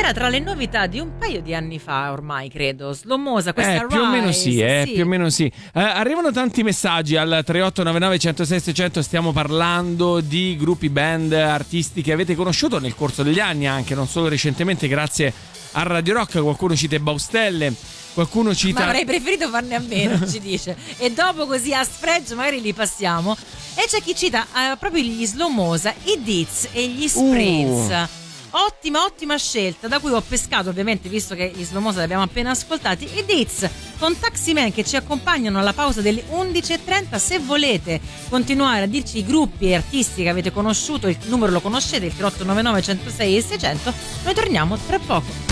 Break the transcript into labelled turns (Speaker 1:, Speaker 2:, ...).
Speaker 1: era tra le novità di un paio di anni fa ormai, credo. Slomosa, questa
Speaker 2: più o meno sì,
Speaker 1: Rise,
Speaker 2: più o meno sì. Arrivano tanti messaggi al 3899 106 600. Stiamo parlando di gruppi, band, artisti che avete conosciuto nel corso degli anni, anche non solo recentemente grazie a Radio Rock. Qualcuno cita i Baustelle, qualcuno cita...
Speaker 1: Ma avrei preferito farne a meno, ci dice. E dopo così a sfregio magari li passiamo. E c'è chi cita proprio gli Slomosa, i Deeds e gli Spritz. Ottima scelta, da cui ho pescato, ovviamente, visto che gli Slomosa li abbiamo appena ascoltati, i Deeds con Taxi Man, che ci accompagnano alla pausa delle 11.30. Se volete continuare a dirci i gruppi e artisti che avete conosciuto, il numero lo conoscete, il 3899 106 e 600. Noi torniamo tra poco.